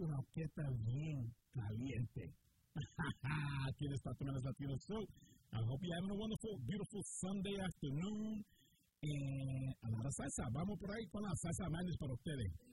una orquesta bien caliente. Aquí en esta Tremendas Latinos Show. I hope you're having a wonderful, beautiful Sunday afternoon. A la salsa. Vamos por ahí con la salsa madness para ustedes.